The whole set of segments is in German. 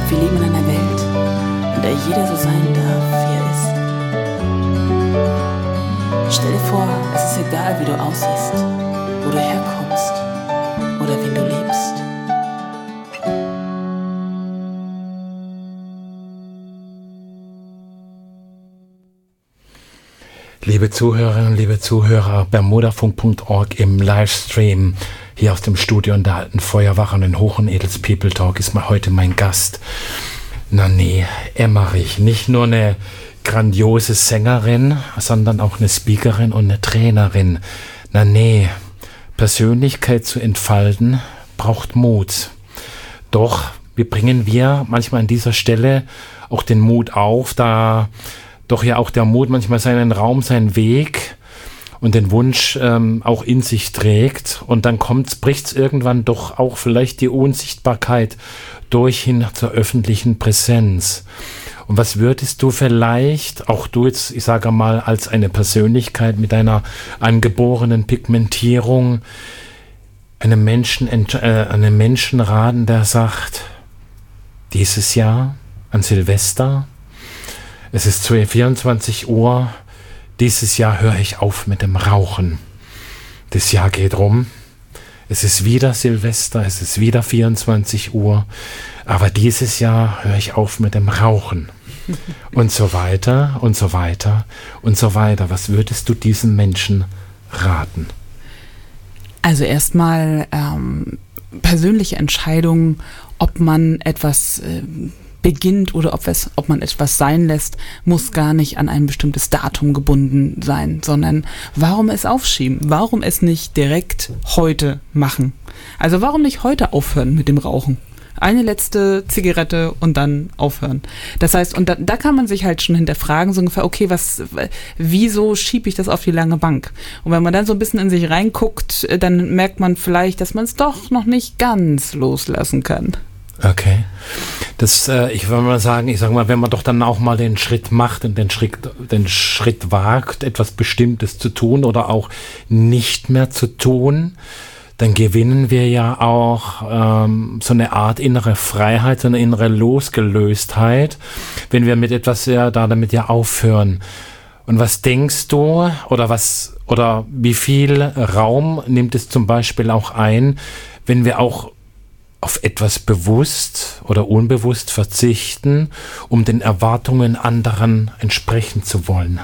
Wir leben in einer Welt, in der jeder so sein darf, wie er ist. Stell dir vor, es ist egal, wie du aussiehst, wo du herkommst oder wen du liebst. Liebe Zuhörerinnen, liebe Zuhörer, bermudafunk.org im Livestream hier aus dem Studio in der Alten Feuerwache und in Hoch- und Edels People Talk ist mal heute mein Gast. Nanne Emmerich, nicht nur eine grandiose Sängerin, sondern auch eine Speakerin und eine Trainerin. Nanne, Persönlichkeit zu entfalten braucht Mut. Doch wie bringen wir manchmal an dieser Stelle auch den Mut auf, da doch ja auch der Mut manchmal seinen Raum, seinen Weg und den Wunsch auch in sich trägt. Und dann bricht es irgendwann doch auch vielleicht die Unsichtbarkeit durch hin zur öffentlichen Präsenz. Und was würdest du vielleicht, auch du jetzt, ich sage mal, als eine Persönlichkeit mit einer angeborenen Pigmentierung, einem Menschen raten, der sagt, dieses Jahr an Silvester, es ist 24 Uhr, dieses Jahr höre ich auf mit dem Rauchen. Das Jahr geht rum, es ist wieder Silvester, es ist wieder 24 Uhr, aber dieses Jahr höre ich auf mit dem Rauchen. Und so weiter und so weiter und so weiter. Was würdest du diesen Menschen raten? Also erstmal persönliche Entscheidungen, ob man etwas beginnt oder ob man etwas sein lässt, muss gar nicht an ein bestimmtes Datum gebunden sein, sondern warum es aufschieben? Warum es nicht direkt heute machen? Also warum nicht heute aufhören mit dem Rauchen? Eine letzte Zigarette und dann aufhören. Das heißt, und da kann man sich halt schon hinterfragen, so ungefähr, okay, wieso schiebe ich das auf die lange Bank? Und wenn man dann so ein bisschen in sich reinguckt, dann merkt man vielleicht, dass man es doch noch nicht ganz loslassen kann. Okay. Ich würde mal sagen, wenn man doch dann auch mal den Schritt macht und den Schritt wagt, etwas Bestimmtes zu tun oder auch nicht mehr zu tun, dann gewinnen wir ja auch so eine Art innere Freiheit, so eine innere Losgelöstheit, wenn wir mit etwas damit aufhören. Und was denkst du oder wie viel Raum nimmt es zum Beispiel auch ein, wenn wir auch auf etwas bewusst oder unbewusst verzichten, um den Erwartungen anderen entsprechen zu wollen?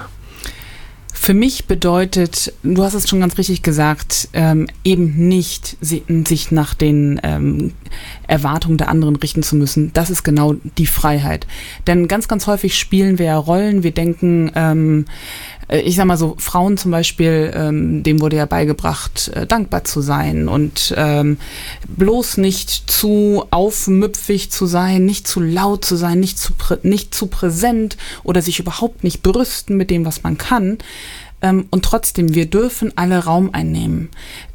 Für mich bedeutet, du hast es schon ganz richtig gesagt, eben nicht sich nach den Erwartungen der anderen richten zu müssen. Das ist genau die Freiheit. Denn ganz, ganz häufig spielen wir ja Rollen. Wir denken, ich sag mal so, Frauen zum Beispiel, dem wurde ja beigebracht, dankbar zu sein und bloß nicht zu aufmüpfig zu sein, nicht zu laut zu sein, nicht zu präsent oder sich überhaupt nicht brüsten mit dem, was man kann. Und trotzdem, wir dürfen alle Raum einnehmen.